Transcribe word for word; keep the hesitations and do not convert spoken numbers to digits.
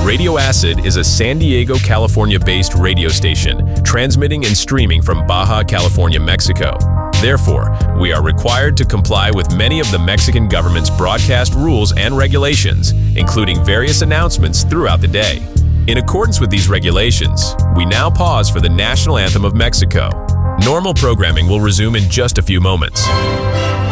Radio Acid is a San Diego, California-based radio station transmitting and streaming from Baja California, Mexico. Therefore, we are required to comply with many of the Mexican government's broadcast rules and regulations, including various announcements throughout the day. In accordance with these regulations, we now pause for the national anthem of Mexico. Normal programming will resume in just a few moments.